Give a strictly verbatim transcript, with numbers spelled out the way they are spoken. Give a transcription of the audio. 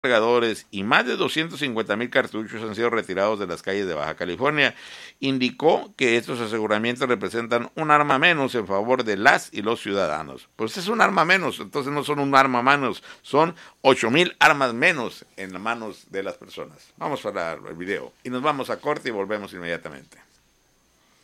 cargadores y más de doscientos cincuenta mil cartuchos han sido retirados de las calles de Baja California. Indicó que estos aseguramientos representan un arma menos en favor de las y los ciudadanos. Pues es un arma menos, entonces no son un arma menos, son ocho mil armas menos en las manos de las personas. Vamos para el video y nos vamos a corte y volvemos inmediatamente.